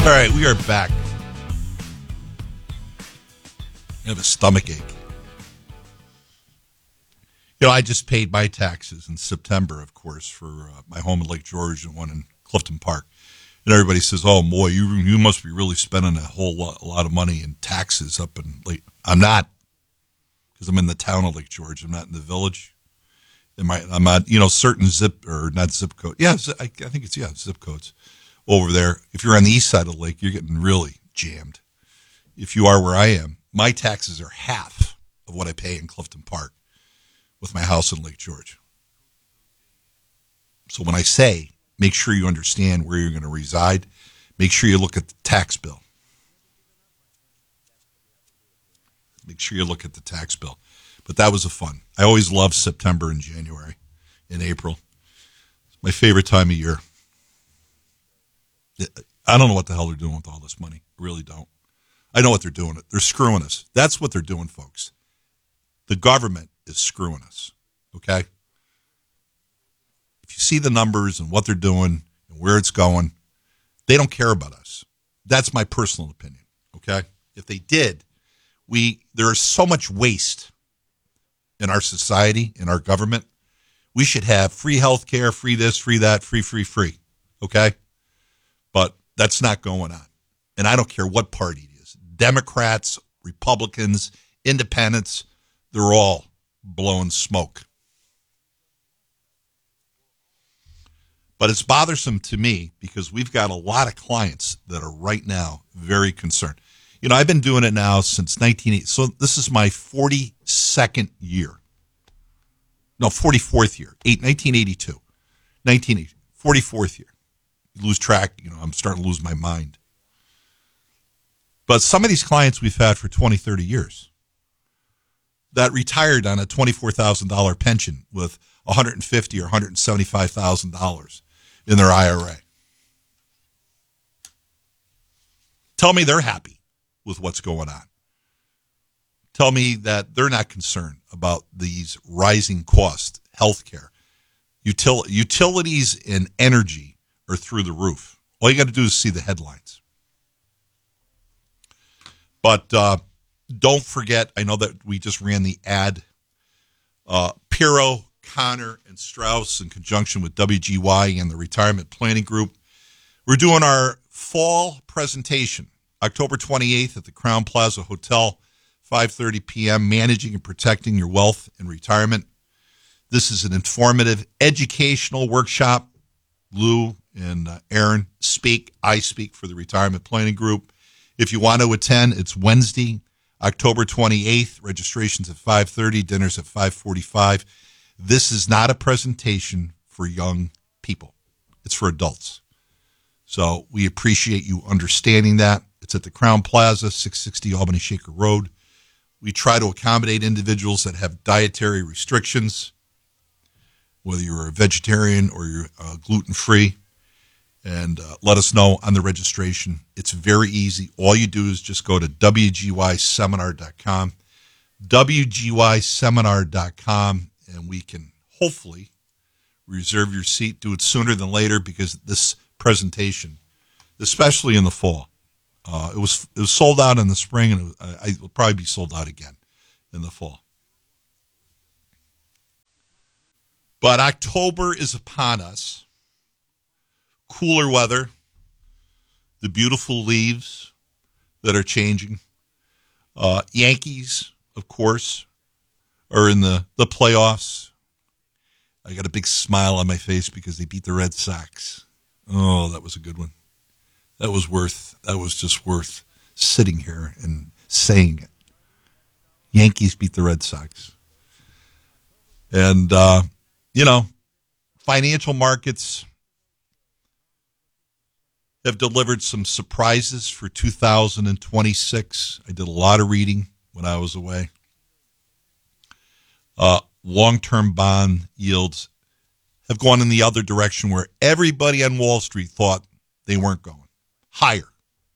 All right, we are back. I have a stomach ache. I just paid my taxes in September, of course, for my home in Lake George and one in Clifton Park. And everybody says, "Oh, boy, you must be really spending a lot of money in taxes up in Lake." I'm not, because I'm in the town of Lake George. I'm not in the village. I'm not, certain zip code. Yeah, I think it's zip codes over there. If you're on the east side of the lake, you're getting really jammed. If you are where I am, my taxes are half of what I pay in Clifton Park with my house in Lake George. So when I say, make sure you understand where you're going to reside, make sure you look at the tax bill. Make sure you look at the tax bill. But that was fun. I always loved September and January and April. It's my favorite time of year. I don't know what the hell they're doing with all this money. I really don't. I know what they're doing. They're screwing us. That's what they're doing, folks. The government is screwing us, okay? If you see the numbers and what they're doing and where it's going, they don't care about us. That's my personal opinion, okay? If they did, there is so much waste in our society, in our government. We should have free health care, free this, free that, free, okay? But that's not going on. And I don't care what party it is. Democrats, Republicans, independents, they're all blowing smoke. But it's bothersome to me because we've got a lot of clients that are right now very concerned. I've been doing it now since 1980. So this is my 42nd year. No, 44th year. 1982. 1980. 44th year. You lose track. I'm starting to lose my mind. But some of these clients we've had for 20, 30 years that retired on a $24,000 pension with $150,000 or $175,000 in their IRA. Tell me they're happy with what's going on. Tell me that they're not concerned about these rising costs, healthcare, utilities, and energy are through the roof. All you got to do is see the headlines. But don't forget, I know that we just ran the ad. Piro, Connor, and Strauss in conjunction with WGY and the Retirement Planning Group. We're doing our fall presentation, October 28th at the Crown Plaza Hotel, 5:30 p.m., Managing and Protecting Your Wealth in Retirement. This is an informative, educational workshop. Lou and Aaron speak. I speak for the Retirement Planning Group. If you want to attend, it's Wednesday, October 28th. Registration's at 5:30, dinner's at 5:45. This is not a presentation for young people. It's for adults. So we appreciate you understanding that. It's at the Crown Plaza, 660 Albany Shaker Road. We try to accommodate individuals that have dietary restrictions, whether you're a vegetarian or you're gluten-free. And let us know on the registration. It's very easy. All you do is just go to WGYseminar.com, WGYseminar.com, and we can hopefully reserve your seat. Do it sooner than later because this presentation, especially in the fall, it was sold out in the spring, and it will probably be sold out again in the fall. But October is upon us. Cooler weather, the beautiful leaves that are changing. Yankees, of course, are in the playoffs. I got a big smile on my face because they beat the Red Sox. Oh, that was a good one. That was just worth sitting here and saying it. Yankees beat the Red Sox. And, financial markets have delivered some surprises for 2026. I did a lot of reading when I was away. Long-term bond yields have gone in the other direction where everybody on Wall Street thought they weren't going. Higher.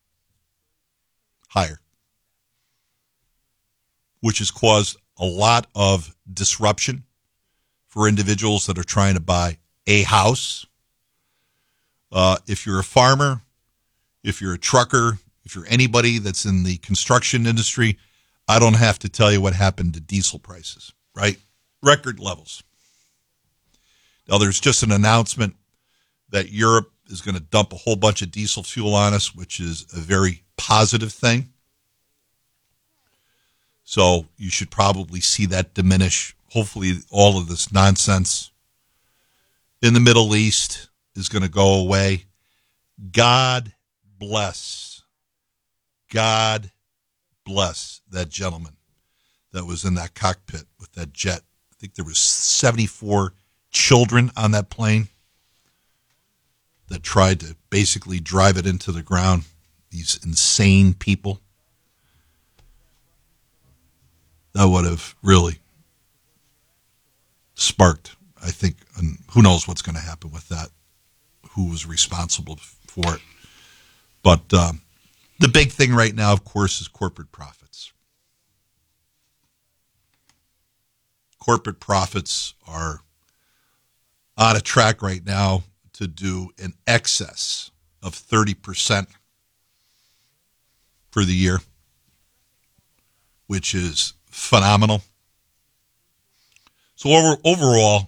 Which has caused a lot of disruption for individuals that are trying to buy a house. If you're a farmer, If you're a trucker, if you're anybody that's in the construction industry, I don't have to tell you what happened to diesel prices, right? Record levels. Now, there's just an announcement that Europe is going to dump a whole bunch of diesel fuel on us, which is a very positive thing. So you should probably see that diminish. Hopefully all of this nonsense in the Middle East is going to go away. God bless that gentleman that was in that cockpit with that jet. I think there was 74 children on that plane that tried to basically drive it into the ground. These insane people. That would have really sparked, I think, and who knows what's going to happen with that, who was responsible for it. But the big thing right now, of course, is corporate profits. Corporate profits are on a track right now to do in excess of 30% for the year, which is phenomenal. So overall,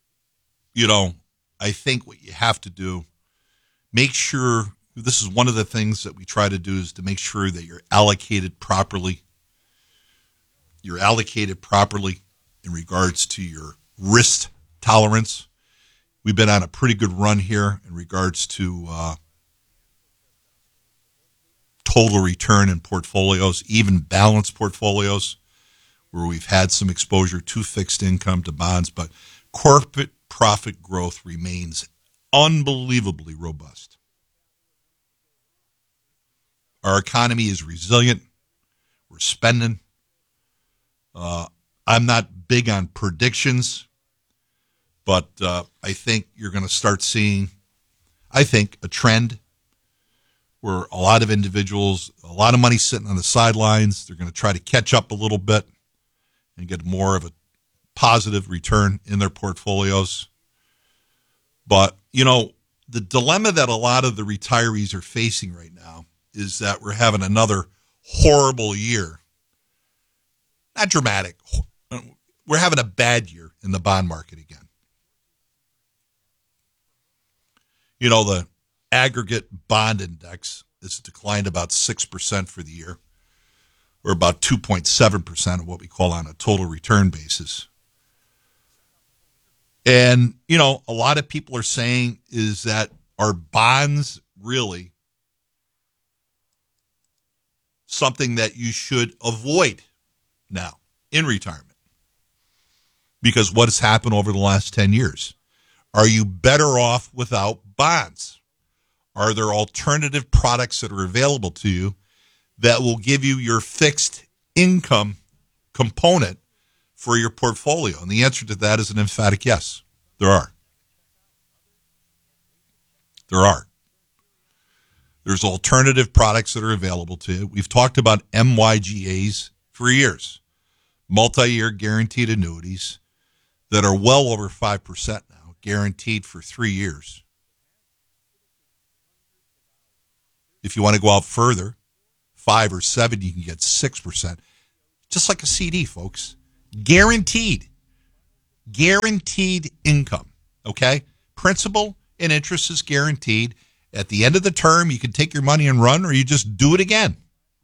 I think what you have to do, make sure, this is one of the things that we try to do, is to make sure that you're allocated properly. You're allocated properly in regards to your risk tolerance. We've been on a pretty good run here in regards to total return in portfolios, even balanced portfolios, where we've had some exposure to fixed income, to bonds, but corporate profit growth remains unbelievably robust. Our economy is resilient. We're spending. I'm not big on predictions, but I think you're going to start seeing, a trend where a lot of individuals, a lot of money sitting on the sidelines, they're going to try to catch up a little bit and get more of a positive return in their portfolios. But, the dilemma that a lot of the retirees are facing right now is that we're having another horrible year. Not dramatic. We're having a bad year in the bond market again. The aggregate bond index has declined about 6% for the year, or about 2.7% of what we call on a total return basis. And, a lot of people are saying is that are bonds really something that you should avoid now in retirement? Because what has happened over the last 10 years? Are you better off without bonds? Are there alternative products that are available to you that will give you your fixed income component for your portfolio? And the answer to that is an emphatic yes. There are. There's alternative products that are available to you. We've talked about MYGAs for years, multi-year guaranteed annuities that are well over 5% now, guaranteed for 3 years. If you want to go out further, 5 or 7, you can get 6%. Just like a CD, folks. Guaranteed income, okay? Principal and interest is guaranteed. At the end of the term, you can take your money and run, or you just do it again.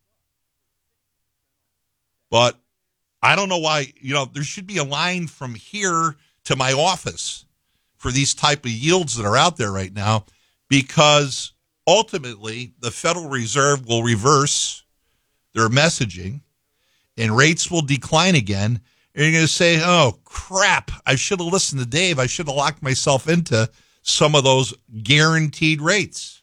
But I don't know why, there should be a line from here to my office for these type of yields that are out there right now, because ultimately the Federal Reserve will reverse their messaging and rates will decline again. And you're going to say, oh, crap, I should have listened to Dave. I should have locked myself into some of those guaranteed rates.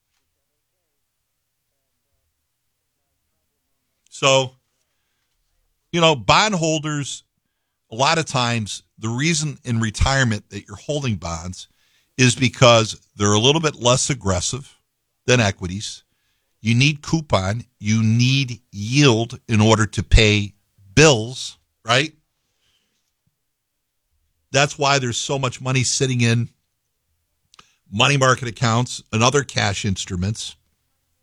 So, bondholders, a lot of times, the reason in retirement that you're holding bonds is because they're a little bit less aggressive than equities. You need coupon. You need yield in order to pay bills, right? That's why there's so much money sitting in money market accounts and other cash instruments.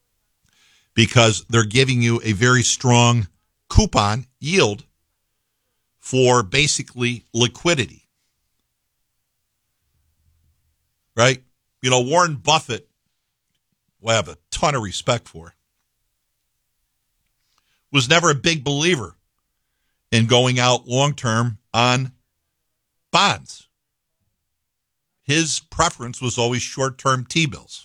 because they're giving you a very strong coupon yield for basically liquidity. Right? You know, Warren Buffett, who I have a ton of respect for, was never a big believer in going out long-term on bonds. His preference was always short-term T-bills.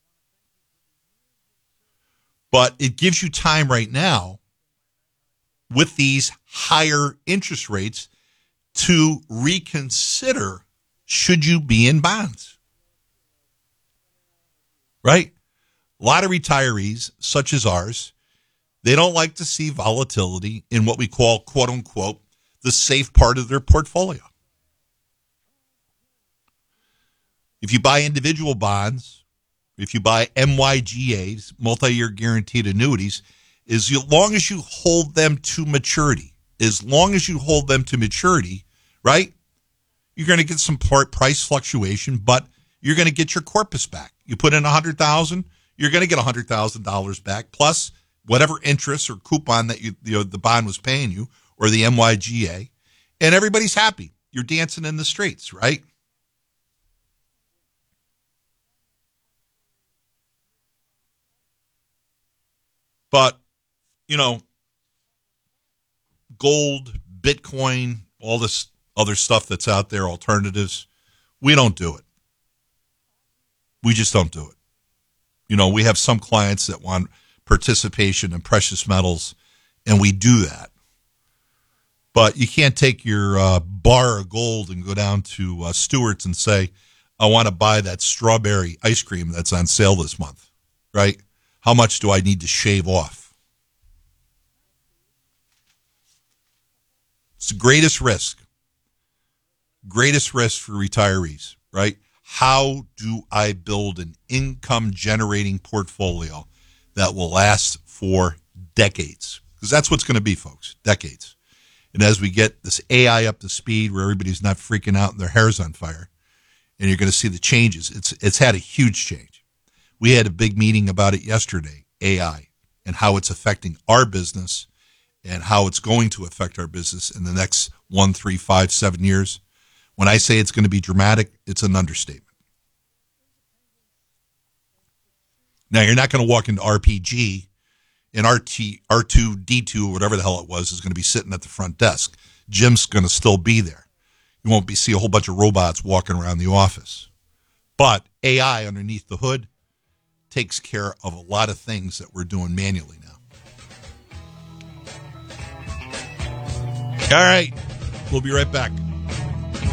But it gives you time right now with these higher interest rates to reconsider, should you be in bonds? Right? A lot of retirees, such as ours, they don't like to see volatility in what we call, quote unquote, the safe part of their portfolio. If you buy individual bonds, if you buy MYGAs, multi-year guaranteed annuities, as long as you hold them to maturity, right, you're going to get some price fluctuation, but you're going to get your corpus back. You put in $100,000, you're going to get $100,000 back, plus whatever interest or coupon that the bond was paying you, or the MYGA, and everybody's happy. You're dancing in the streets, right? But, you know, gold, Bitcoin, all this other stuff that's out there, alternatives, we don't do it. We just don't do it. You know, we have some clients that want participation in precious metals, and we do that. But you can't take your bar of gold and go down to Stewart's and say, I want to buy that strawberry ice cream that's on sale this month, right? How much do I need to shave off? It's the greatest risk for retirees, right? How do I build an income-generating portfolio that will last for decades? Because that's what's going to be, folks, decades. And as we get this AI up to speed where everybody's not freaking out and their hair's on fire, and you're going to see the changes, it's had a huge change. We had a big meeting about it yesterday, AI, and how it's affecting our business and how it's going to affect our business in the next 1, 3, 5, 7 years. When I say it's going to be dramatic, it's an understatement. Now, you're not going to walk into RPG and R2D2, or whatever the hell it was, is going to be sitting at the front desk. Jim's going to still be there. You won't see a whole bunch of robots walking around the office. But AI underneath the hood takes care of a lot of things that we're doing manually now. All right. We'll be right back.